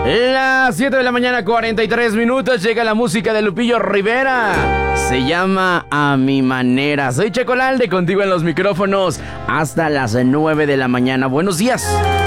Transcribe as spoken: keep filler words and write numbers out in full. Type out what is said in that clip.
Las siete de la mañana, cuarenta y tres minutos, llega la música de Lupillo Rivera. Se llama A Mi Manera. Soy Checo Lalde, contigo en los micrófonos hasta las nueve de la mañana. Buenos días.